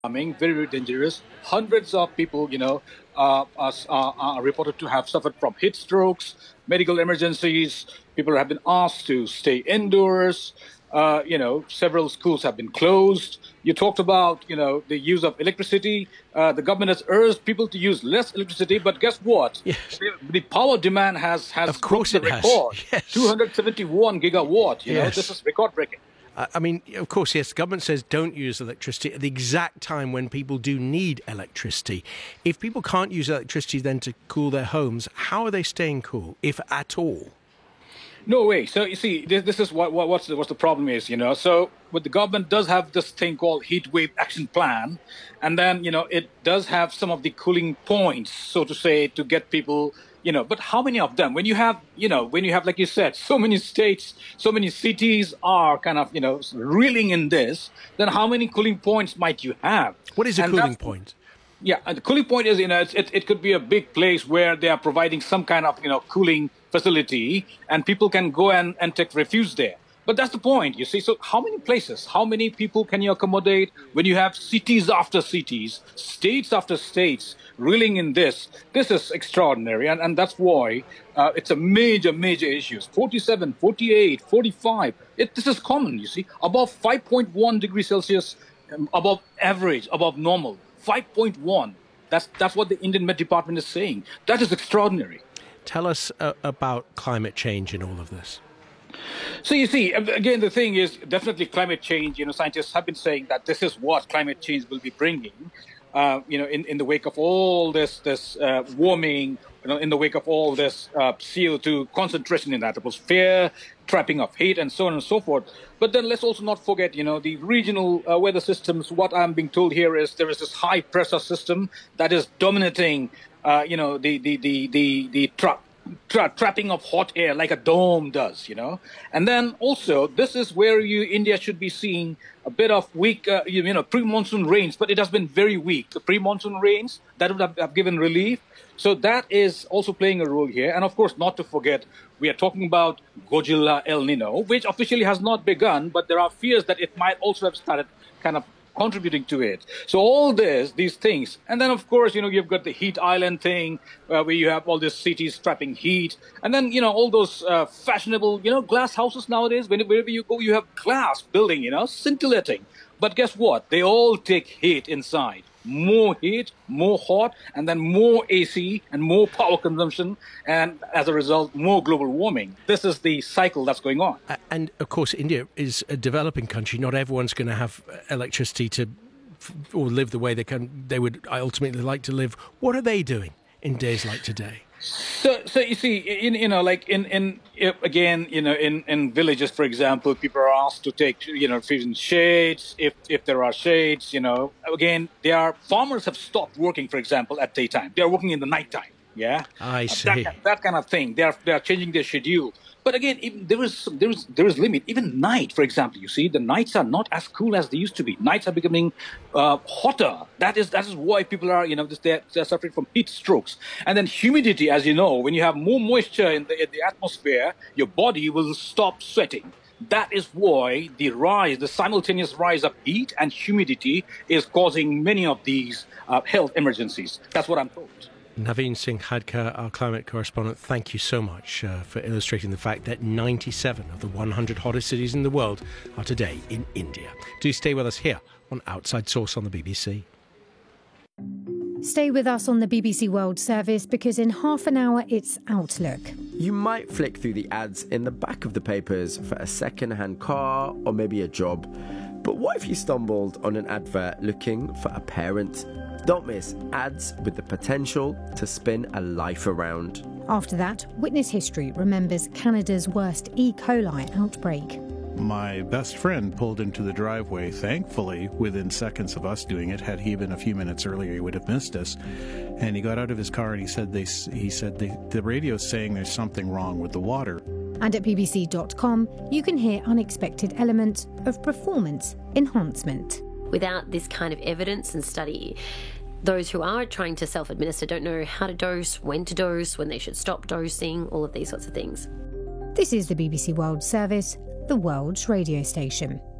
alarming, very, very dangerous. Hundreds of people, are reported to have suffered from heat strokes, medical emergencies. People have been asked to stay indoors. Several schools have been closed. You talked about, the use of electricity. The government has urged people to use less electricity, but guess what? Yes. The power demand has Of course broken the it has. record. Yes. 271 gigawatt. Yes. This is record breaking. I mean, of course, yes, the government says don't use electricity at the exact time when people do need electricity. If people can't use electricity then to cool their homes, how are they staying cool, if at all? No way. So you see, this is what's the problem is, So what the government does have this thing called heat wave action plan, and then it does have some of the cooling points, so to say, to get people. But how many of them? When you have, like you said, so many states, so many cities are kind of, reeling in this, then how many cooling points might you have? What is a cooling point? Yeah, and the cooling point is, it could be a big place where they are providing some kind of, cooling facility, and people can go and take refuge there. But that's the point, you see. So how many places, how many people can you accommodate when you have cities after cities, states after states reeling in this? This is extraordinary. And that's why it's a major, major issue. 47, 48, 45. This is common, you see. Above 5.1 degrees Celsius, above average, above normal. 5.1. That's what the Indian Met Department is saying. That is extraordinary. Tell us about climate change in all of this. So you see, again, the thing is definitely climate change. Scientists have been saying that this is what climate change will be bringing. In the wake of all this warming, in the wake of all this CO2 concentration in the atmosphere, trapping of heat, and so on and so forth. But then let's also not forget, the regional weather systems. What I'm being told here is there is this high pressure system that is dominating, the trapping of hot air like a dome does, And then also, this is where India should be seeing a bit of weak, pre-monsoon rains, but it has been very weak. The pre-monsoon rains, that would have given relief. So that is also playing a role here. And of course, not to forget, we are talking about Godzilla El Nino, which officially has not begun, but there are fears that it might also have started kind of contributing to it. So all these things. And then, of course, you've got the heat island thing where you have all these cities trapping heat. And then, all those fashionable, glass houses nowadays. Wherever you go, you have glass building, scintillating. But guess what? They all take heat inside. More heat, more hot, and then more AC and more power consumption. And as a result, more global warming. This is the cycle that's going on. And of course, India is a developing country. Not everyone's going to have electricity or live the way they would ultimately like to live. What are they doing in days like today? So you see, in villages, for example, people are asked to take, refuge in shades, if there are shades, again, farmers have stopped working, for example, at daytime. They are working in the nighttime. Yeah. I see. That kind of thing. They are changing their schedule. But again, there is limit. Even night, for example, you see, the nights are not as cool as they used to be. Nights are becoming hotter. That is why people are, they're suffering from heat strokes. And then humidity, as you know, when you have more moisture in the atmosphere, your body will stop sweating. That is why the simultaneous rise of heat and humidity is causing many of these health emergencies. That's what I'm told. Naveen Singh Khadka, our climate correspondent, thank you so much for illustrating the fact that 97 of the 100 hottest cities in the world are today in India. Do stay with us here on Outside Source on the BBC. Stay with us on the BBC World Service because in half an hour it's Outlook. You might flick through the ads in the back of the papers for a second-hand car or maybe a job. But what if you stumbled on an advert looking for a parent? Don't miss ads with the potential to spin a life around. After that, Witness History remembers Canada's worst E. coli outbreak. My best friend pulled into the driveway, thankfully, within seconds of us doing it. Had he been a few minutes earlier, he would have missed us. And he got out of his car and he said the radio's saying there's something wrong with the water. And at bbc.com, you can hear unexpected elements of performance enhancement. Without this kind of evidence and study, those who are trying to self-administer don't know how to dose, when they should stop dosing, all of these sorts of things. This is the BBC World Service, the world's radio station.